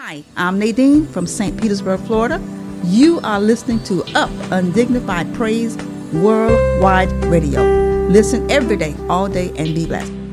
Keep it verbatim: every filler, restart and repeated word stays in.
Hi, I'm Nadine from Saint Petersburg, Florida. You are listening to Up Undignified Praise Worldwide Radio. Listen every day, all day, and be blessed.